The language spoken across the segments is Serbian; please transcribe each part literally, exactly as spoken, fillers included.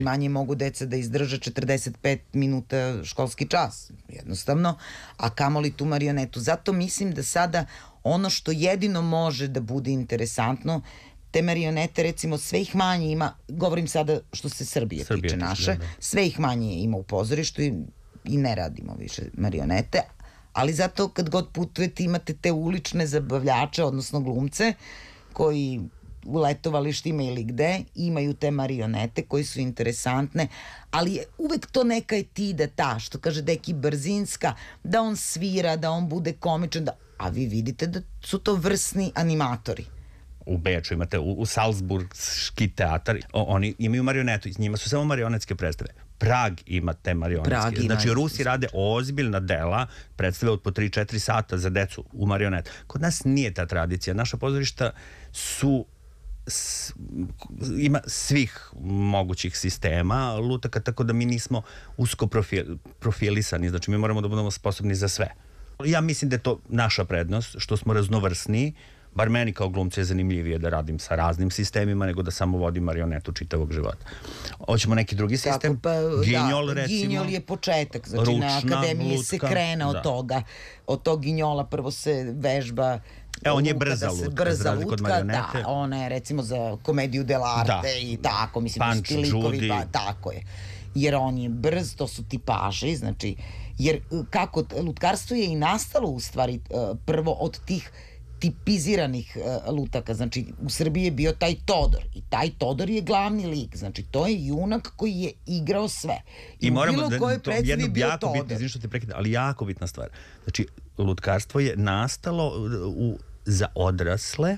Manje mogu deca da izdrže četrdeset pet minuta školski čas, jednostavno, a kamoli tu marionetu. Zato mislim da sada ono što jedino može da bude interesantno, te marionete, recimo, sve ih manje ima, govorim sada što se Srbije, Srbije tiče naše, da. Sve ih manje ima u pozorištu i, i ne radimo više marionete, ali zato kad god putujete imate te ulične zabavljače, odnosno glumce, koji u letovalištima ili gde imaju te marionete koji su interesantne, ali je uvek to neka etida ta, što kaže Deki Brzinska, da on svira, da on bude komičan, da, a vi vidite da su to vrsni animatori. U Beču imate, u, u Salzburgski teatar, o, oni imaju marionetu, iz njima su samo marionetske predstave. Prag ima te marionetske. Znači, Rusi rade ozbiljna dela, predstave od po tri četiri sata za decu u marionet. Kod nas nije ta tradicija. Naša pozorišta su S, ima svih mogućih sistema lutaka, tako da mi nismo usko profil, profilisani, znači mi moramo da budemo sposobni za sve. Ja mislim da je to naša prednost, što smo raznovrsni, bar meni kao glumcu je zanimljivije da radim sa raznim sistemima nego da samo vodim marionetu čitavog života. Hoćemo neki drugi sistem? Tako, pa, Ginjol, da, recimo. Ginjol je početak, znači ručna, na akademiji lutka, se krene od da. toga. Od tog ginjola prvo se vežba. E, on je brza da lutka, brza lutka, da, ona je recimo za komediju dell'arte da. i tako, mislim, Punch, ti likovi, Judy. pa, tako je. Jer on je brz, to su tipaži, znači, jer kako, lutkarstvo je i nastalo u stvari prvo od tih tipiziranih uh, lutaka, znači u Srbiji je bio taj Todor i taj Todor je glavni lik, znači to je junak koji je igrao sve. I, I moramo da, to jedno jako bitno, izvim što te prekidam, ali jako bitna stvar. Znači, lutkarstvo je nastalo u, za odrasle,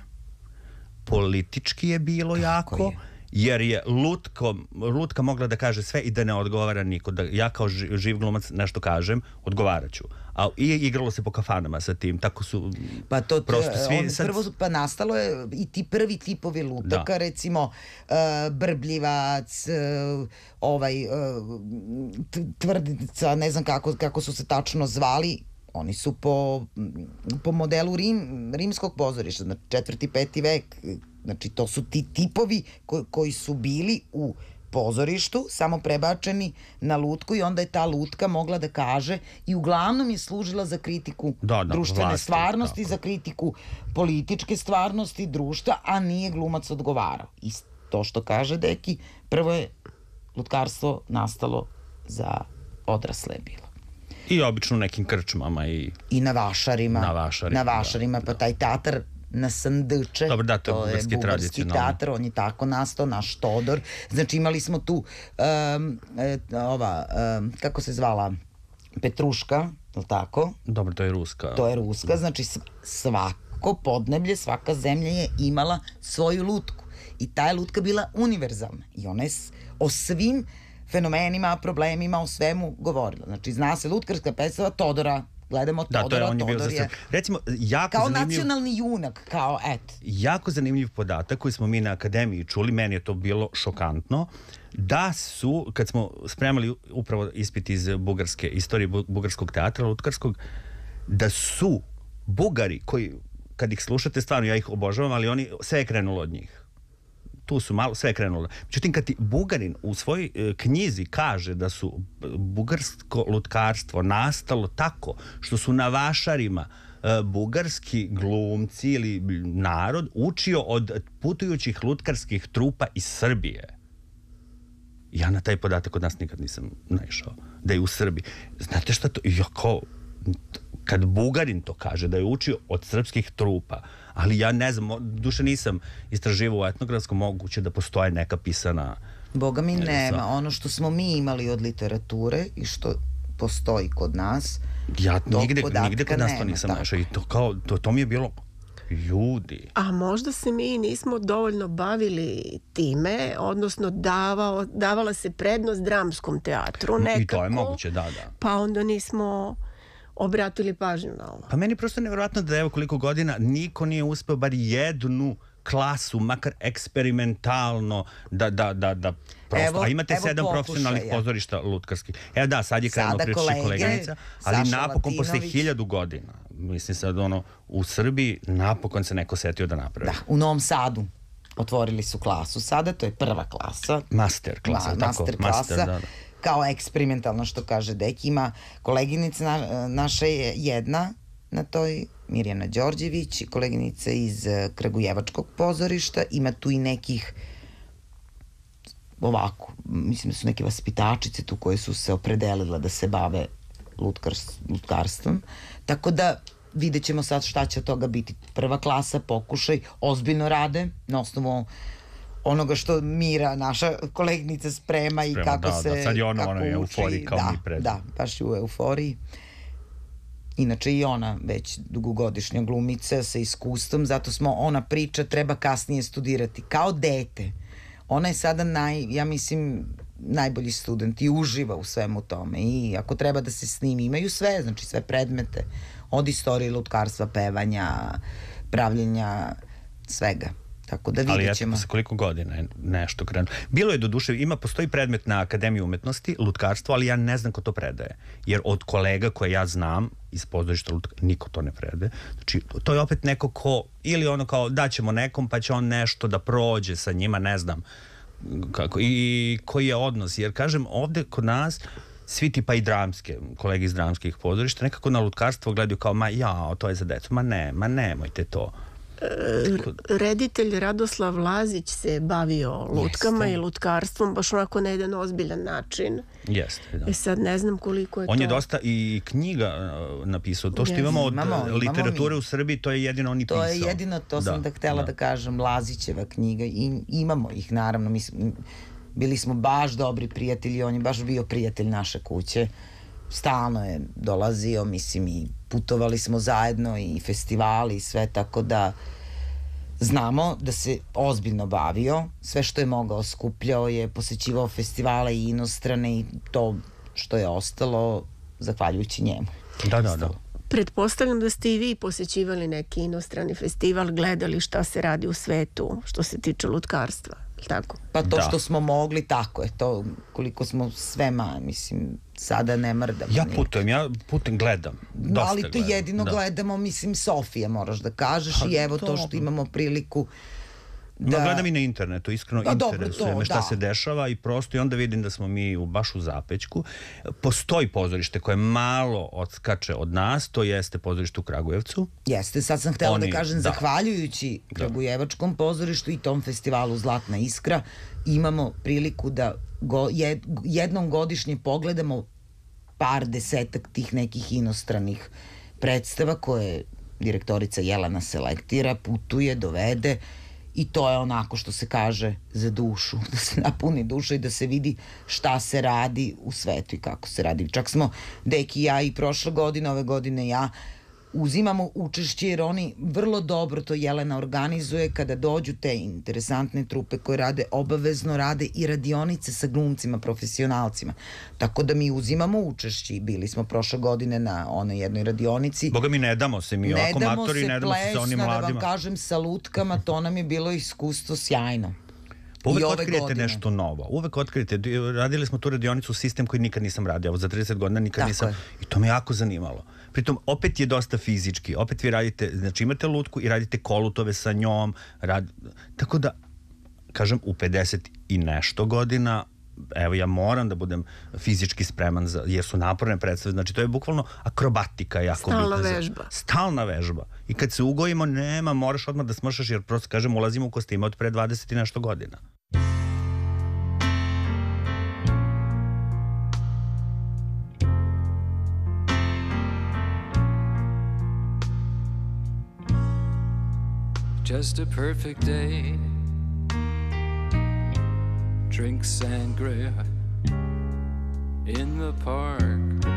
politički je bilo Tako jako, je. jer je lutko, lutka mogla da kaže sve i da ne odgovara niko. Da ja kao živ, živ glumac nešto kažem, odgovaraću. A i igralo se po kafanama sa tim, tako su pa to, prosto svi... On, sad... prvo, pa nastalo je i ti prvi tipovi lutaka, da. recimo uh, Brbljivac, uh, ovaj uh, Tvrdica, ne znam kako, kako su se tačno zvali, oni su po, po modelu Rim, rimskog pozorišta, znači četvrti, peti vek, znači to su ti tipovi koji, koji su bili u pozorištu, samo prebačeni na lutku i onda je ta lutka mogla da kaže i uglavnom je služila za kritiku da, da, društvene vlasti, stvarnosti, tako. za kritiku političke stvarnosti društva, a nije glumac odgovarao. I to što kaže Deki, prvo je lutkarstvo nastalo za odrasle bilo. I obično nekim krčmama i... I na vašarima. Na vašarima, na vašarima da, pa taj teatar na Sandče, Dobar, da, to, to je bugarski teatr, on je tako nastao, naš Todor. Znači imali smo tu um, e, ova, um, kako se zvala, Petruška, je li tako? Dobro, to je ruska. To je ruska, znači svako podneblje, svaka zemlja je imala svoju lutku. I ta je lutka bila univerzalna. I ona je o svim fenomenima, problemima, o svemu govorila. Znači zna se lutkarska predstava Todora, gledamo Todora, da, to je, on je bio Todor je, recimo, jako kao zanimljiv, nacionalni junak, kao et. Jako zanimljiv podatak koji smo mi na akademiji čuli, meni je to bilo šokantno, da su, kad smo spremali upravo ispit iz bugarske, istorije bugarskog teatra, lutkarskog, da su Bugari, koji, kad ih slušate, stvarno ja ih obožavam, ali oni, sve je krenulo od njih. Tu su malo, sve je krenulo. Međutim, kad ti Bugarin u svojoj e, knjizi kaže da su bugarsko lutkarstvo nastalo tako što su na vašarima e, bugarski glumci ili narod učio od putujućih lutkarskih trupa iz Srbije. Ja na taj podatak od nas nikad nisam naišao. Da je u Srbiji. Znate šta to? Ja kao... Kad Bugarin to kaže, da je učio od srpskih trupa, ali ja ne znam, duše nisam istraživao u etnografskom, moguće da postoje neka pisana... Boga mi nema, ono što smo mi imali od literature i što postoji kod nas, ja nigde, nigde kod nas to nisam našao i to, kao, to, to mi je bilo ljudi. A možda se mi nismo dovoljno bavili time, odnosno davao, davala se prednost dramskom teatru nekako. I to je moguće, da, da. Pa onda nismo obratili pažnju na ovo. Pa meni prosto nevjerojatno da evo koliko godina niko nije uspeo bar jednu klasu, makar eksperimentalno, da, da, da, da prosto, evo, a imate sedam profesionalnih ja. pozorišta lutkarskih. Evo da, sad je krenuo priča koleganica, ali Saša napokon Latinović. Posle hiljadu godina, mislim sad ono, u Srbiji napokon se neko setio da napravi. Da, u Novom Sadu. otvorili su klasu sada, to je prva klasa. Master klasa, Ma, tako? Master klasa, Master, da, da. Kao eksperimentalno, što kaže Deki. Ima koleginica na, naša je jedna na toj, Mirjana Đorđević, koleginica iz Kragujevačkog pozorišta. Ima tu i nekih ovako, mislim da su neke vaspitačice tu koje su se opredelile da se bave lutkar, lutkarstvom. Tako da vidjet ćemo sad šta će od toga biti. Prva klasa, pokušaj, ozbiljno rade na osnovu onoga što Mira, naša kolegnica, sprema i Sprema, kako da, se da, sad je ona kako u onoj euforiji kao da, mi pred. Da, baš je u euforiji. Inače i ona već dugogodišnja glumica sa iskustvom, zato smo, ona priča, treba kasnije studirati. Kao dete. Ona je sada naj, ja mislim, najbolji student i uživa u svemu tome. I ako treba da se snimi, imaju sve, znači sve predmete. Od istorije lutkarstva, pevanja, pravljenja, svega. Tako da vidjet ćemo. Ali eto, posle koliko godina je nešto krenuo. Bilo je do duše, ima, postoji predmet na Akademiji umetnosti, lutkarstvo, ali ja ne znam ko to predaje. Jer od kolega koje ja znam iz pozorišta lutkarstva, niko to ne predaje. Znači, to je opet neko ko, ili ono kao daćemo nekom pa će on nešto da prođe sa njima, ne znam kako. I koji je odnos. Jer kažem, ovde kod nas svi ti pa i dramske, kolegi iz dramskih pozorišta, nekako na lutkarstvo gledaju kao, ma ja, to je za decu. Ma ne, ma nemojte to. Reditelj Radoslav Lazić se bavio lutkama Jeste. i lutkarstvom baš onako na jedan ozbiljan način. Jeste, da. E sad ne znam koliko je On to. je dosta i knjiga uh, napisao. To što Jeste. imamo od Imamo, imamo literature mi. u Srbiji, to je jedino on i To pisao. je jedino, to sam da htela da kažem, Lazićeva knjiga. I imamo ih, naravno. Mi smo, bili smo baš dobri prijatelji, on je baš bio prijatelj naše kuće. Stalno je dolazio, mislim, i putovali smo zajedno i festivali i sve, tako da znamo da se ozbiljno bavio. Sve što je mogao skupljao je, posećivao festivale i inostrane i to što je ostalo zahvaljujući njemu. Da, da, da. Pretpostavljam da ste i vi posećivali neki inostrani festival, gledali šta se radi u svetu što se tiče lutkarstva, ili tako? Pa to Da. što smo mogli, tako je to, koliko smo sve ma, mislim, sada ne mrdamo. Ja ni- putujem, ja putem gledam. Dosta ali to gledam, jedino da. gledamo, mislim, Sofija, moraš da kažeš, Pa i evo to dobro. što imamo priliku Da. da... Gledam i na internetu, iskreno A, dobro, interesuje to, me šta da. se dešava i prosto i onda vidim da smo mi u, baš u zapećku. Postoji pozorište koje malo odskače od nas, to jeste pozorište u Kragujevcu. Jeste, sad sam htjela Oni, da kažem, da. zahvaljujući Kragujevačkom pozorištu i tom festivalu Zlatna iskra, imamo priliku da go, jed, jednom godišnje pogledamo par desetak tih nekih inostranih predstava koje direktorica Jelena selektira, putuje, dovede i to je onako što se kaže za dušu, da se napuni duša i da se vidi šta se radi u svetu i kako se radi. Čak smo, Deki i ja, i prošle godine, ove godine ja, uzimamo učešće jer oni vrlo dobro to Jelena organizuje kada dođu te interesantne trupe koje rade, obavezno rade i radionice sa glumcima, profesionalcima. Tako da mi uzimamo učešće i bili smo prošle godine na onoj jednoj radionici. Boga mi ne damo se, mi Ne ovako damo matori, se ne damo se sa onim plesna, da vam mladima. kažem, sa lutkama, to nam je bilo iskustvo sjajno. Pa uvek I ove otkrijete godine. nešto novo. Uvek otkrijete. Radili smo tu radionicu, sistem koji nikad nisam radio. Evo, za trideset godina nikad Tako nisam. je. I to me jako zanimalo. Pritom, opet je dosta fizički. Opet vi radite, znači imate lutku i radite kolutove sa njom. Rad... Tako da, kažem, u pedeset i nešto godina, evo, ja moram da budem fizički spreman, za, jer su naporne predstave. Znači, to je bukvalno akrobatika jako Stalna bitna za- vežba. Stalna vežba. I kad se ugojimo, nema, moraš odmah da smršaš, jer prosto, kažem, ulazimo u kostime od pre dvadeset i nešto godina. Just a perfect day. Drink sangria in the park.